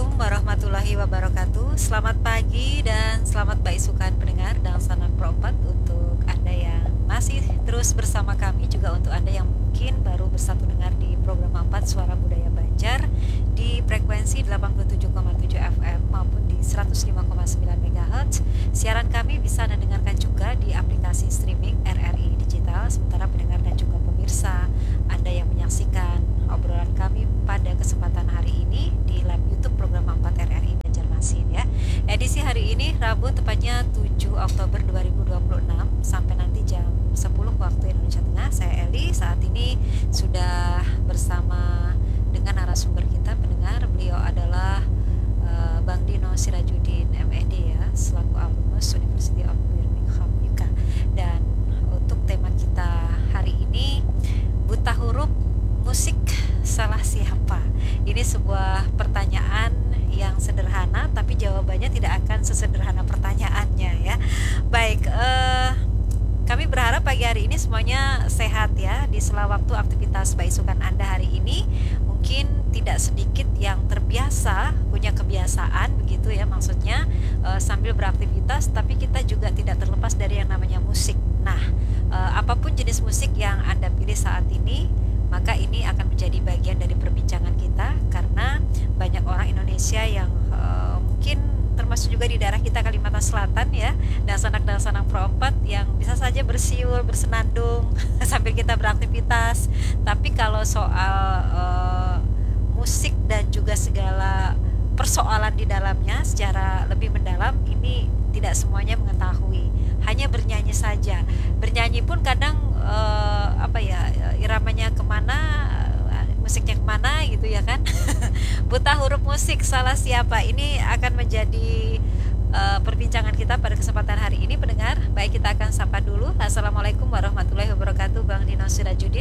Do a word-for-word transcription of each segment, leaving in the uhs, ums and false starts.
Assalamualaikum warahmatullahi wabarakatuh. Selamat pagi dan selamat baisukan pendengar dan sanak perempat untuk Anda yang masih terus bersama kami, juga untuk Anda yang mungkin baru bersatu dengar di program empat Suara Budaya Banjar di frekuensi delapan puluh tujuh koma tujuh F M maupun di seratus lima koma sembilan MHz. Siaran kami bisa Anda dengarkan juga di aplikasi streaming R R I Digital. Sementara pendengar dan juga pemirsa Anda yang menyaksikan obrolan kami pada kesempatan hari ini di live YouTube program empat R R I Banjarmasin ya. Edisi hari ini Rabu tepatnya tujuh Oktober dua ribu dua puluh enam sampai nanti jam sepuluh waktu Indonesia Tengah. Saya Eli saat ini sudah bersama dengan narasumber kita pendengar. Beliau adalah uh, Bang Dino Sirajuddin M Ed ya, selaku alumnus University of Birmingham U K. Dan untuk tema kita hari ini, buta huruf musik salah siapa? Ini sebuah pertanyaan yang sederhana, tapi jawabannya tidak akan sesederhana pertanyaannya ya. Baik, eh, kami berharap pagi hari ini semuanya sehat ya. Di sela waktu aktivitas baisukan Anda hari ini, mungkin tidak sedikit yang terbiasa, punya kebiasaan begitu ya, maksudnya eh, sambil beraktivitas, tapi kita juga tidak terlepas dari yang namanya musik. Nah, eh, apapun jenis musik yang Anda pilih saat ini, maka ini akan menjadi bagian dari perbincangan kita, karena banyak orang Indonesia yang uh, mungkin termasuk juga di daerah kita Kalimantan Selatan ya, dan sanak-dan sanak perempat yang bisa saja bersiul, bersenandung sambil kita beraktivitas. Tapi kalau soal uh, musik dan juga segala persoalan di dalamnya secara lebih mendalam, ini tidak semuanya mengetahui, hanya bernyanyi saja. Bernyanyi pun kadang uh, apa ya, iramanya kemana, uh, musiknya kemana gitu ya kan. Buta huruf musik salah siapa? Ini akan menjadi uh, perbincangan kita pada kesempatan hari ini pendengar. Baik, kita akan sapa dulu. Assalamualaikum warahmatullahi wabarakatuh, Bang Dino Sirajuddin.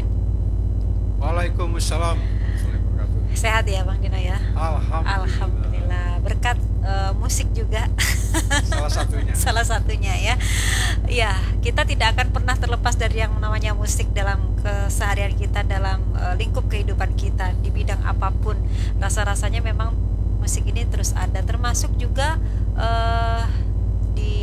Waalaikumsalam warahmatullahi wabarakatuh. Sehat ya Bang Dino ya? Alhamdulillah. Alhamdulillah. Berkat uh, musik juga. Salah satunya. Salah satunya ya. Ya, kita tidak akan pernah terlepas dari yang namanya musik dalam keseharian kita, dalam uh, lingkup kehidupan kita di bidang apapun. Rasa-rasanya memang musik ini terus ada, termasuk juga uh, di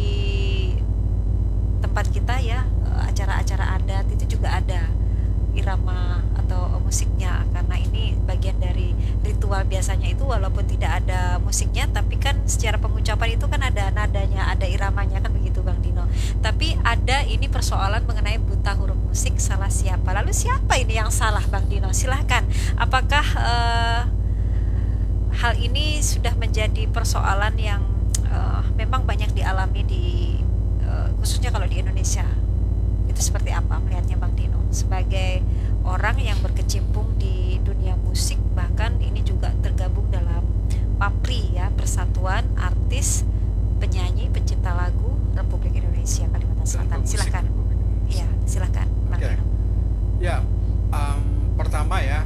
tempat kita ya, uh, acara-acara adat itu juga ada irama atau musiknya, karena ini bagian dari ritual biasanya itu, walaupun tidak ada musiknya tapi kan secara pengucapan itu kan ada nadanya, ada iramanya kan begitu Bang Dino. Tapi ada ini persoalan mengenai buta huruf musik salah siapa. Lalu siapa ini yang salah Bang Dino? Silahkan. Apakah uh, hal ini sudah menjadi persoalan yang uh, memang banyak dialami di uh, khususnya kalau di Indonesia? Itu seperti apa melihatnya Bang Dino sebagai orang yang berkecimpung di dunia musik, bahkan ini juga tergabung dalam PAPRI ya, Persatuan Artis Penyanyi Pencipta Lagu Republik Indonesia Kalimantan Selatan. Silakan. Iya, silakan Bang okay. Dino. Ya, um, pertama ya,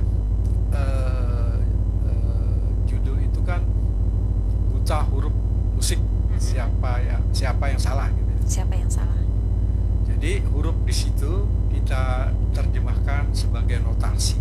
uh, uh, judul itu kan buta huruf musik, mm-hmm. siapa ya, siapa yang salah gitu. Siapa yang salah? Jadi huruf di situ kita terjemahkan sebagai notasi.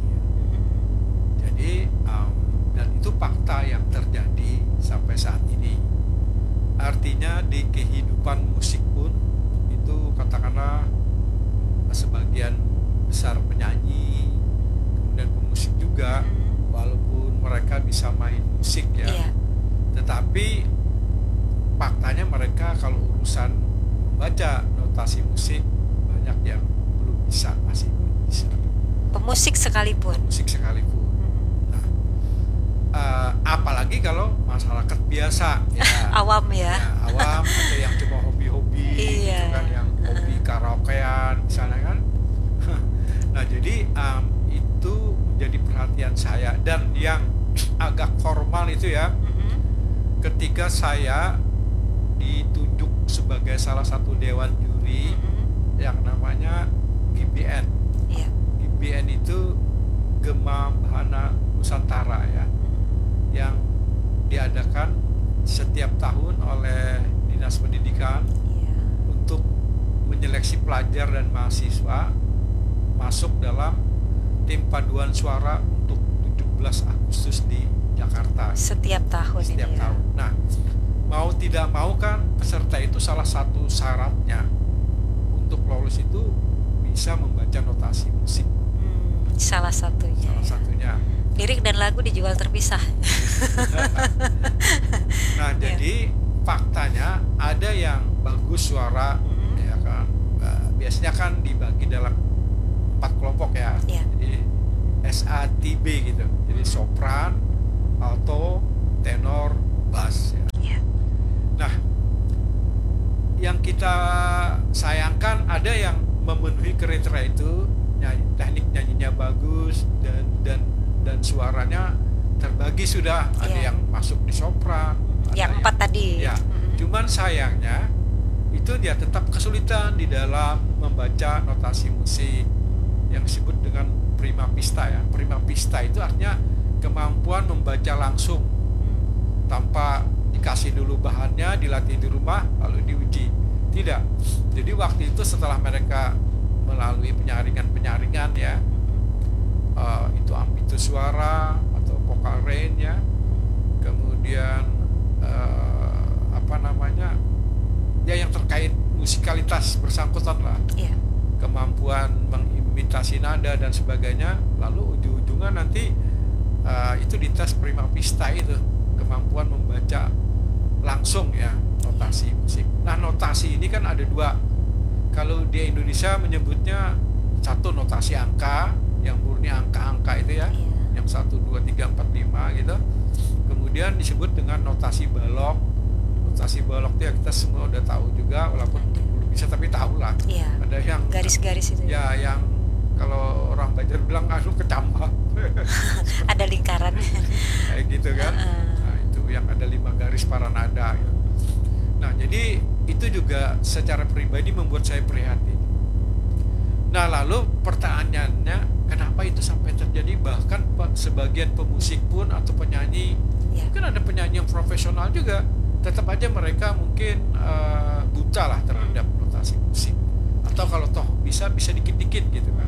Jadi um, dan itu fakta yang terjadi sampai saat ini. Artinya di kehidupan musik pun itu katakanlah sebagian besar penyanyi, kemudian pemusik juga, walaupun mereka bisa main musik ya, yeah. tetapi faktanya mereka kalau urusan membaca notasi musik banyak yang belum bisa, masih belum bisa. Pemusik sekalipun. Pemusik sekalipun. Nah, uh, apalagi kalau masyarakat biasa, ya, awam ya. ya, awam atau yang cuma hobi-hobi, iya. gitu kan, yang hobi karaokean, misalnya kan. Nah, jadi um, itu menjadi perhatian saya, dan yang agak formal itu ya, mm-hmm. ketika saya ditunjuk sebagai salah satu dewan juri mm-hmm. yang namanya G B N. Yeah. G B N itu Gema Bahana Nusantara ya, mm-hmm. yang diadakan setiap tahun oleh Dinas Pendidikan yeah. untuk menyeleksi pelajar dan mahasiswa masuk dalam tim paduan suara untuk tujuh belas Agustus di Jakarta Setiap tahun setiap ini ya. tahun. Nah, mau tidak mau kan peserta itu salah satu syaratnya untuk lolos itu bisa membaca notasi musik. Hmm, salah satunya. Salah ya. satunya. Lirik dan lagu dijual terpisah. Nah, Ya. jadi faktanya ada yang bagus suara, Hmm. ya kan. Eh, Biasanya kan dibagi dalam empat kelompok ya. Ya. Jadi S A T B gitu. Jadi Hmm. sopran, alto, tenor, bass ya. Ya. Nah, yang kita sayangkan ada yang memenuhi kriteria itu, nyanyi, teknik nyanyinya bagus dan dan dan suaranya terbagi sudah. Ada Iya. yang masuk di sopran, ada Yang empat tadi. Ya, Mm-mm. cuman sayangnya itu dia tetap kesulitan di dalam membaca notasi musik yang disebut dengan prima pista ya. Prima pista itu artinya kemampuan membaca langsung Hmm. tanpa dikasih dulu bahannya, dilatih di rumah lalu diuji. Tidak. Jadi waktu itu setelah mereka melalui penyaringan-penyaringan ya, uh, itu ambitus suara atau vokal range ya, kemudian uh, apa namanya ya yang terkait musikalitas bersangkutan lah, Ya. kemampuan mengimitasi nada dan sebagainya, lalu ujung-ujungnya nanti uh, itu dites prima pista itu, kemampuan membaca langsung ya notasi musik. Nah, notasi ini kan ada dua. Kalau di Indonesia menyebutnya satu notasi angka yang murni angka-angka itu ya, Iya. yang satu dua tiga empat lima gitu. Belum disebut dengan notasi balok. Notasi balok itu ya kita semua udah tahu juga, walaupun belum bisa tapi tahu lah. Iya. Ada yang Garis-garis itu. ya yang kalau orang Banjar bilang anu kecambah. Ada lingkaran. Kayak gitu kan. Heeh. Nah, itu yang ada lima garis para nada gitu. Nah, jadi itu juga secara pribadi membuat saya prihatin. Nah, lalu pertanyaannya, kenapa itu sampai terjadi? Bahkan pe- sebagian pemusik pun atau penyanyi, Ya. mungkin ada penyanyi yang profesional juga, tetap aja mereka mungkin eh, buta lah terhadap notasi musik. Atau kalau toh bisa, bisa dikit-dikit gitu kan.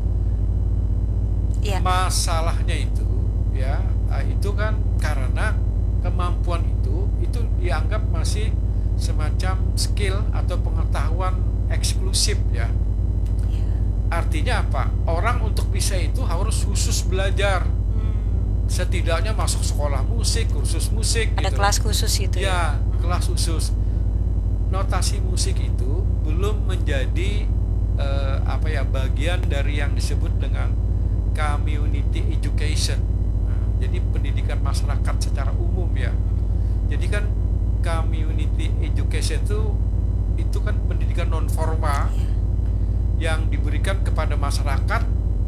Iya. Masalahnya itu, ya, eh, itu kan karena kemampuan itu, itu dianggap masih semacam skill atau pengetahuan eksklusif ya. Iya. Artinya apa? Orang untuk bisa itu harus khusus belajar. Hmm. Setidaknya masuk sekolah musik, kursus musik Ada gitu. kelas khusus itu Ya, ya. kelas khusus. Notasi musik itu belum menjadi eh, apa ya bagian dari yang disebut dengan community education. Nah, jadi pendidikan masyarakat secara umum ya. Jadi kan community education itu itu kan pendidikan non formal Iya. yang diberikan kepada masyarakat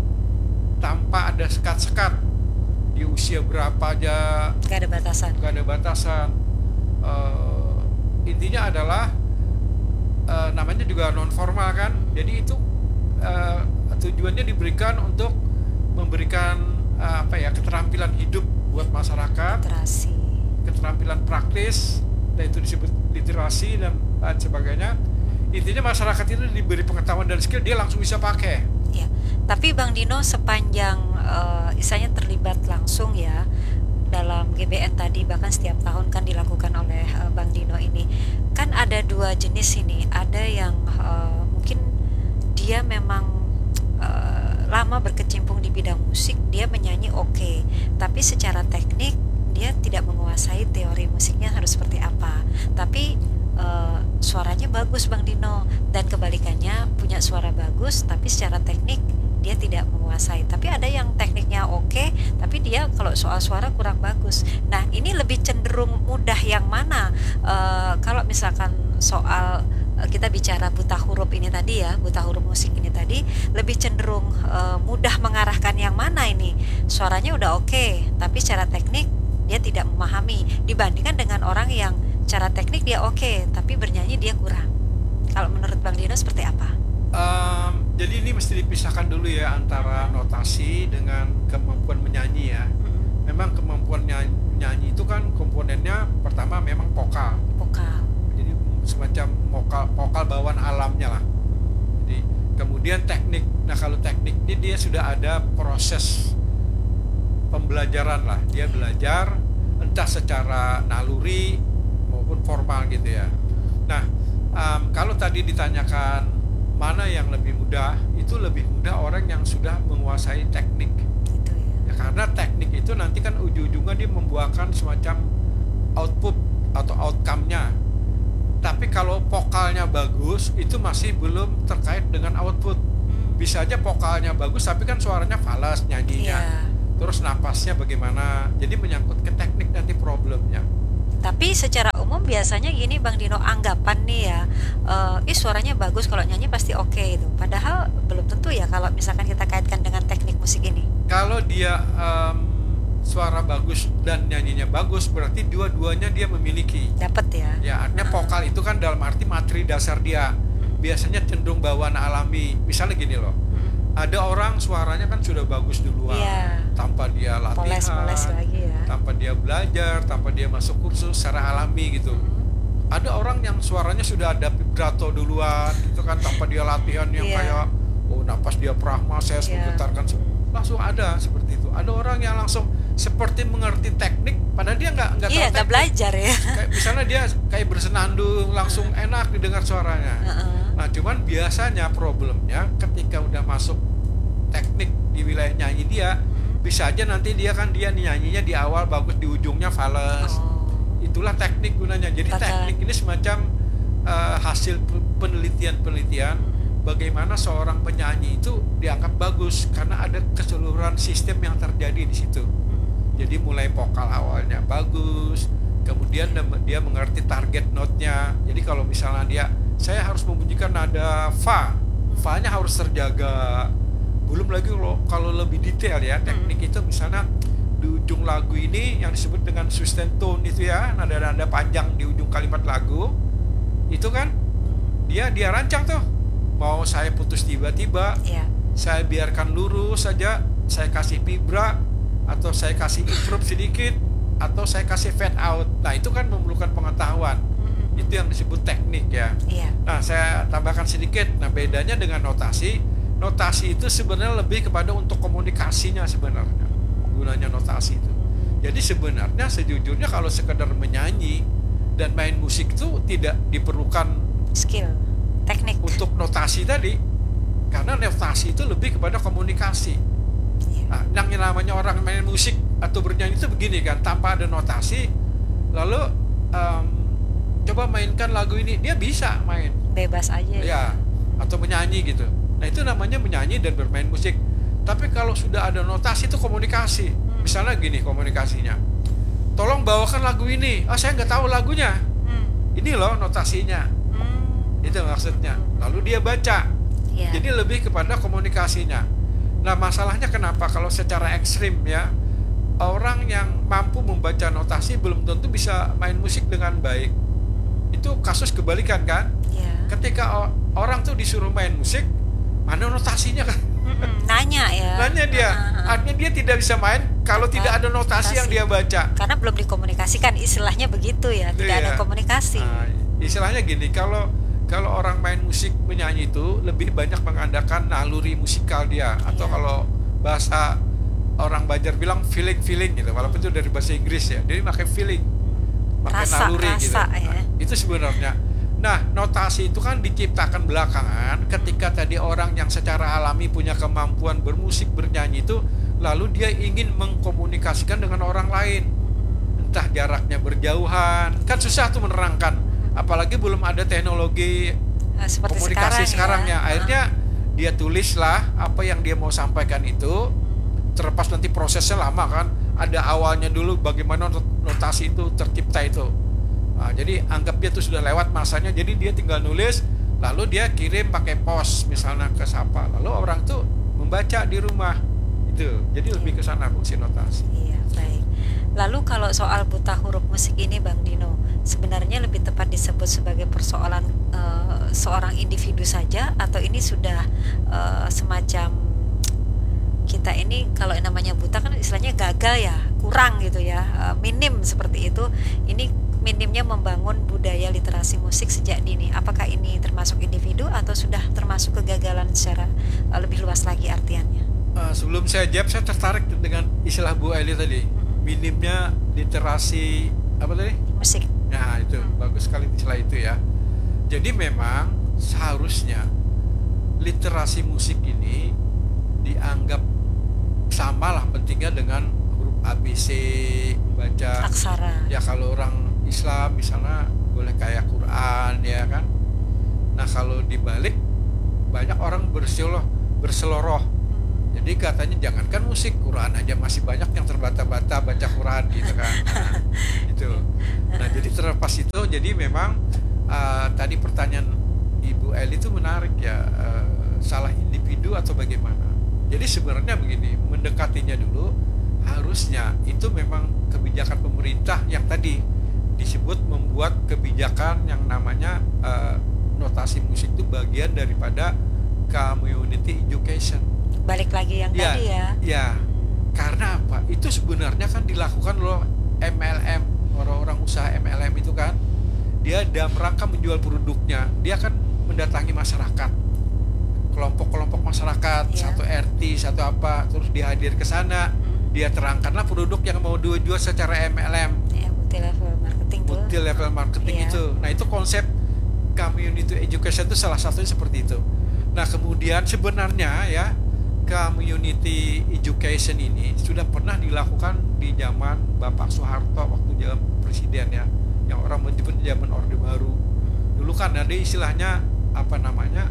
tanpa ada sekat-sekat di usia berapa aja, Gak ada batasan. nggak ada batasan. Eh, intinya adalah eh, namanya juga non formal kan, jadi itu eh, tujuannya diberikan untuk memberikan eh, apa ya keterampilan hidup buat masyarakat, Literasi. keterampilan praktis, dan itu disebut literasi dan lain sebagainya. Intinya masyarakat itu diberi pengetahuan dan skill, dia langsung bisa pakai. Ya. Tapi Bang Dino sepanjang uh, istilahnya terlibat langsung ya dalam G B N tadi, bahkan setiap tahun kan dilakukan oleh uh, Bang Dino ini, kan ada dua jenis ini. Ada yang uh, mungkin dia memang uh, lama berkecimpung di bidang musik, dia menyanyi oke, tapi secara teknik dia tidak menguasai teori musiknya harus seperti apa. Tapi uh, suaranya bagus Bang Dino, dan kebalikannya punya suara bagus tapi secara teknik dia tidak menguasai. Tapi ada yang tekniknya oke tapi dia kalau soal suara kurang bagus. Nah, ini lebih cenderung mudah yang mana? Uh, kalau misalkan soal uh, kita bicara buta huruf ini tadi ya, buta huruf musik ini tadi, lebih cenderung uh, mudah mengarahkan yang mana ini? Suaranya udah oke tapi secara teknik dia tidak memahami, dibandingkan dengan orang yang cara teknik dia oke tapi bernyanyi dia kurang. Kalau menurut Bang Dino seperti apa? Um, jadi ini mesti dipisahkan dulu ya antara notasi dengan kemampuan menyanyi ya. Memang kemampuan nyanyi, nyanyi itu kan komponennya pertama memang vokal. Vokal. Jadi semacam vokal vokal bawaan alamnya lah. Jadi kemudian teknik. Nah, kalau teknik ini dia sudah ada proses pembelajaran lah. Dia belajar entah secara naluri maupun formal gitu ya. Nah, um, kalau tadi ditanyakan mana yang lebih mudah, itu lebih mudah orang yang sudah menguasai teknik. Itu ya. Ya, karena teknik itu nanti kan ujung-ujungnya dia membuahkan semacam output atau outcome-nya. Tapi kalau vokalnya bagus, itu masih belum terkait dengan output. Hmm. Bisa aja vokalnya bagus, tapi kan suaranya falas nyanyinya. Iya. Terus napasnya bagaimana? Jadi menyangkut ke teknik nanti problemnya. Tapi secara umum biasanya gini Bang Dino, anggapan nih ya, eh ih suaranya bagus kalau nyanyi pasti oke itu. Padahal belum tentu ya kalau misalkan kita kaitkan dengan teknik musik ini. Kalau dia em, suara bagus dan nyanyinya bagus, berarti dua-duanya dia memiliki. Dapat ya. Ya, artinya vokal itu kan dalam arti materi dasar dia. Biasanya cenderung bawaan alami. Misalnya gini loh, ada orang suaranya kan sudah bagus duluan, Iya. tanpa dia latihan, Poles-poles lagi ya. tanpa dia belajar, tanpa dia masuk kursus secara alami gitu. Ada orang yang suaranya sudah ada vibrato duluan, itu kan tanpa dia latihan yang Iya. kayak oh napas dia prahma, saya Iya. menggetarkan, langsung ada seperti itu. Ada orang yang langsung seperti mengerti teknik, padahal dia nggak nggak tahu Iya, nggak teknik. belajar ya. Kayak misalnya dia kayak bersenandung, langsung enak didengar suaranya. Heeh. Nah, cuman biasanya problemnya ketika udah masuk teknik di wilayah nyanyi dia, bisa aja nanti dia kan dia nyanyinya di awal bagus, di ujungnya fals. Oh. Itulah teknik gunanya. Jadi Kata- teknik ini semacam eh, hasil pe- penelitian-penelitian bagaimana seorang penyanyi itu dianggap bagus karena ada keseluruhan sistem yang terjadi di situ. Jadi mulai vokal awalnya bagus, kemudian dem- dia mengerti target note-nya. Jadi kalau misalnya dia, saya harus membunyikan nada fa, fa-nya harus terjaga. Belum lagi kalau kalau lebih detail ya, teknik itu misalnya di ujung lagu ini yang disebut dengan sustain tone itu ya, nada-nada panjang di ujung kalimat lagu, itu kan dia dia rancang tuh. Mau saya putus tiba-tiba, Iya. saya biarkan lurus saja, saya kasih vibra, atau saya kasih improve sedikit, atau saya kasih fade out. Nah itu kan memerlukan pengetahuan. Itu yang disebut teknik ya. Iya. Nah saya tambahkan sedikit. Nah bedanya dengan notasi, notasi itu sebenarnya lebih kepada untuk komunikasinya sebenarnya. Gunanya notasi itu. Jadi sebenarnya sejujurnya kalau sekedar menyanyi dan main musik itu tidak diperlukan Skill, teknik. untuk notasi tadi, karena notasi itu lebih kepada komunikasi. Iya. Nah, yang namanya orang main musik atau bernyanyi itu begini kan, tanpa ada notasi, lalu em, coba mainkan lagu ini, dia bisa main, Bebas aja. ya, atau menyanyi gitu. Nah itu namanya menyanyi dan bermain musik. Tapi kalau sudah ada notasi itu komunikasi. Misalnya gini komunikasinya, tolong bawakan lagu ini. Ah saya nggak tahu lagunya. Hmm. Ini loh notasinya. Hmm. Itu maksudnya. Lalu dia baca. Iya. Jadi lebih kepada komunikasinya. Nah masalahnya kenapa kalau secara ekstrim ya, orang yang mampu membaca notasi belum tentu bisa main musik dengan baik. Itu kasus kebalikan kan? Iya. Ketika o- orang tuh disuruh main musik, mana notasinya kan? Mm-mm, nanya ya. Nanya dia, Ah, ah, ah. artinya dia tidak bisa main kalau Tanpa tidak ada notasi yang notasi. dia baca. Karena belum dikomunikasikan, istilahnya begitu ya, tidak ada Iya. komunikasi. Nah, istilahnya gini, kalau kalau orang main musik menyanyi itu lebih banyak mengandalkan naluri musikal dia, atau Iya. kalau bahasa orang Banjar bilang feeling feeling gitu, walaupun itu dari bahasa Inggris ya, jadi pakai feeling, pakai Rasa, naluri gitu. rasa ya. Nah, itu sebenarnya. Nah, notasi itu kan diciptakan belakangan ketika tadi orang yang secara alami punya kemampuan bermusik, bernyanyi itu, lalu dia ingin mengkomunikasikan dengan orang lain. Entah jaraknya berjauhan, kan susah tuh menerangkan. Apalagi belum ada teknologi Nah, seperti komunikasi sekarang, ya. Ah. Akhirnya dia tulislah apa yang dia mau sampaikan itu, terlepas nanti prosesnya lama kan. Ada awalnya dulu bagaimana not- notasi itu tercipta itu. Nah, jadi anggap dia tuh sudah lewat masanya, jadi dia tinggal nulis, lalu dia kirim pakai pos misalnya ke siapa, lalu orang tuh membaca di rumah itu. Jadi lebih ke sana fungsi notasi. Iya, baik. Lalu kalau soal buta huruf musik ini Bang Dino, sebenarnya lebih tepat disebut sebagai persoalan eh, seorang individu saja, atau ini sudah eh, semacam kita ini kalau yang namanya buta kan istilahnya gagal ya, kurang gitu ya, eh, minim seperti itu. Ini minimnya membangun budaya literasi musik sejak dini. Apakah ini termasuk individu atau sudah termasuk kegagalan secara eh, lebih luas lagi artiannya? Uh, sebelum saya jawab, saya tertarik dengan istilah Bu Eli tadi, Mm-mm. minimnya literasi apa tadi? Musik. Nah itu Mm. bagus sekali istilah itu ya. Jadi memang seharusnya literasi musik ini dianggap sama lah pentingnya dengan huruf A B C, baca. Aksara. Ya kalau orang Islam misalnya boleh kayak Quran ya kan. Nah kalau dibalik banyak orang berseloroh, berseloroh. Jadi katanya jangankan musik, Quran aja masih banyak yang terbata-bata baca Quran gitu kan. Nah, itu. Nah, jadi terlepas itu, jadi memang uh, tadi pertanyaan Ibu Eli itu menarik ya, uh, salah individu atau bagaimana. Jadi sebenarnya begini, mendekatinya dulu harusnya itu memang kebijakan pemerintah yang tadi disebut membuat kebijakan yang namanya uh, notasi musik itu bagian daripada community education. Balik lagi yang Ya, tadi ya. ya. Karena apa? Itu sebenarnya kan dilakukan loh M L M, orang-orang usaha M L M itu kan. Dia dalam rangka menjual produknya, dia kan mendatangi masyarakat. Kelompok-kelompok masyarakat, Ya. satu R T, satu apa, terus dihadir ke sana, dia terangkanlah produk yang mau dijual secara M L M, Ya, multi level marketing tuh. multi level marketing Iya. itu. Nah, itu konsep community education itu salah satunya seperti itu. Nah, kemudian sebenarnya ya community education ini sudah pernah dilakukan di zaman Bapak Soeharto waktu zaman presiden ya, yang orang menyebut zaman Orde Baru. Dulu kan ada istilahnya apa namanya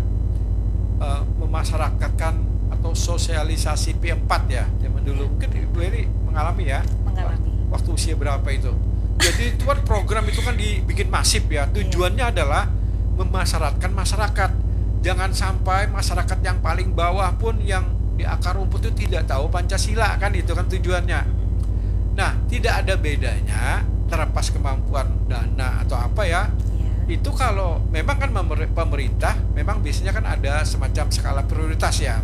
uh, memasyarakatkan atau sosialisasi P empat ya zaman dulu. Mungkin Ibu Eli mengalami ya. Mengalami. Waktu usia berapa itu? Jadi itu kan program itu kan dibikin masif ya. Tujuannya adalah memasyarakatkan masyarakat. Jangan sampai masyarakat yang paling bawah pun yang di akar rumput itu tidak tahu Pancasila kan, itu kan tujuannya. Nah, tidak ada bedanya terlepas kemampuan dana atau apa ya. Ya. Itu kalau memang kan pemerintah memang biasanya kan ada semacam skala prioritas ya.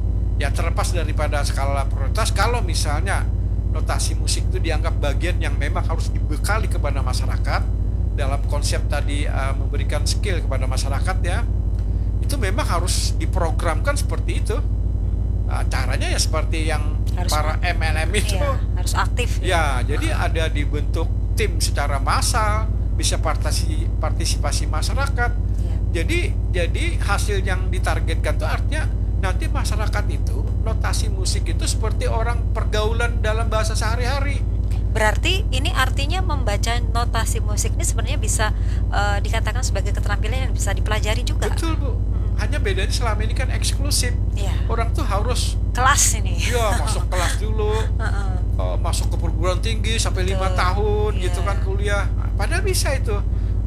Ya terlepas daripada skala prioritas, kalau misalnya notasi musik itu dianggap bagian yang memang harus dibekali kepada masyarakat dalam konsep tadi uh, memberikan skill kepada masyarakat ya, itu memang harus diprogramkan seperti itu. Nah, caranya ya seperti yang Harus para M L M itu ya, harus aktif ya, jadi ada dibentuk tim secara massal, bisa partisipasi, partisipasi masyarakat ya. jadi jadi hasil yang ditargetkan itu artinya nanti masyarakat itu notasi musik itu seperti orang pergaulan dalam bahasa sehari-hari. Berarti ini artinya membaca notasi musik ini sebenarnya bisa uh, dikatakan sebagai keterampilan yang bisa dipelajari juga. Betul Bu, hanya bedanya selama ini kan eksklusif. Ya. Orang tuh harus Kelas ini. ya masuk kelas dulu, Heeh. uh, masuk ke perguruan tinggi sampai lima Betul. tahun Iya. gitu kan kuliah. Nah, padahal bisa itu.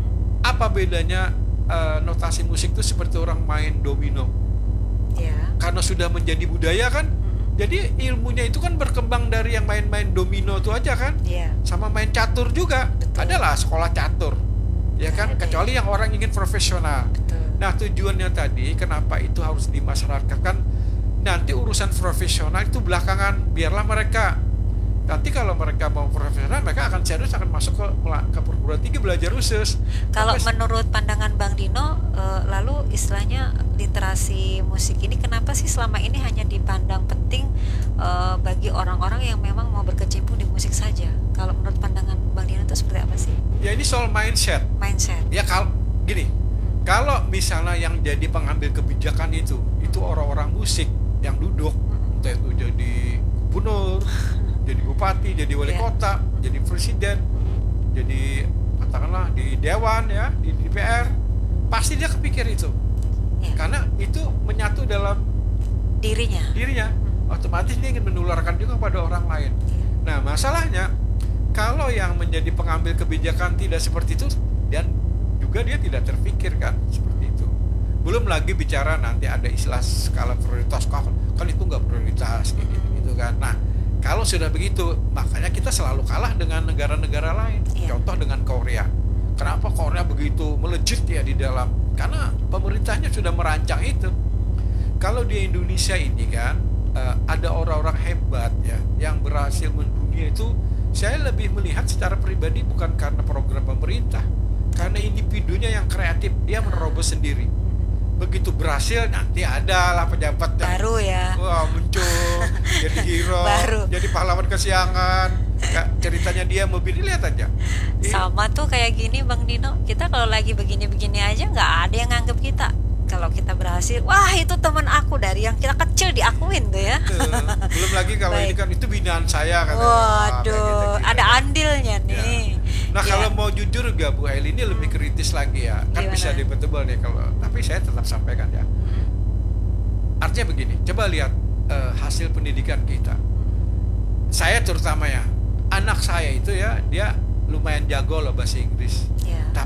Apa bedanya uh, notasi musik itu seperti orang main domino? Ya. Karena sudah menjadi budaya kan. Jadi ilmunya itu kan berkembang dari yang main-main domino itu aja kan. Iya. Sama main catur juga. Betul. Adalah sekolah catur. Ya kan, Ada, kecuali yang orang ingin profesional. Betul. Nah, tujuannya tadi kenapa itu harus dimasyarakatkan, nanti urusan profesional itu belakangan, biarlah mereka. Nanti kalau mereka mau profesional, mereka akan serius akan masuk ke ke perguruan tinggi belajar khusus. Kalau Tapi- menurut pandangan Bang Dino, eh, lalu istilahnya literasi musik ini kenapa sih selama ini hanya dipandang penting eh, bagi orang-orang yang memang mau berkecimpung di musik saja? Kalau menurut pandangan Bang Dino itu seperti apa sih ya ini soal mindset. mindset? Ya kalau gini, kalau misalnya yang jadi pengambil kebijakan itu, itu orang-orang musik yang duduk, entah itu jadi gubernur, jadi bupati, jadi wali Iya. kota, jadi presiden, jadi katakanlah di dewan ya, di D P R, pasti dia kepikir itu, Ya. karena itu menyatu dalam Dirinya. dirinya, otomatis dia ingin menularkan juga pada orang lain. Nah, masalahnya kalau yang menjadi pengambil kebijakan tidak seperti itu, dan juga dia tidak terpikirkan seperti itu. Belum lagi bicara nanti ada istilah skala prioritas, kan, kan itu nggak prioritas kayak gitu, gitu kan. Nah, kalau sudah begitu, makanya kita selalu kalah dengan negara-negara lain. Iya. Contoh dengan Korea. Kenapa Korea begitu melejit ya di dalam? Karena pemerintahnya sudah merancang itu. Kalau di Indonesia ini kan uh, ada orang-orang hebat ya yang berhasil mendunia itu, saya lebih melihat secara pribadi bukan karena program pemerintah, karena individunya yang kreatif, dia menerobos sendiri. begitu berhasil nanti ada lah pejabat yang Baru ya. wah muncul jadi hero, Baru. jadi pahlawan kesiangan. Kak, ceritanya dia mobil lihat aja. Ih, Sama tuh kayak gini Bang Dino, kita kalau lagi begini-begini aja nggak ada yang nganggep kita. Kalau kita berhasil, wah itu teman aku dari yang kita kecil diakuin tuh ya. tuh. Belum lagi kalau Baik. ini kan itu binaan saya katanya. Waduh, Kayak gitu-gitu. ada andilnya nih. Nah Ya. kalau mau jujur juga Bu Eli ini lebih kritis lagi ya, kan Gimana? bisa debatable nih kalau, tapi saya tetap sampaikan ya. Artinya begini, coba lihat eh, hasil pendidikan kita. Saya terutama ya, anak saya itu ya dia lumayan jago loh bahasa Inggris. Ya. Tapi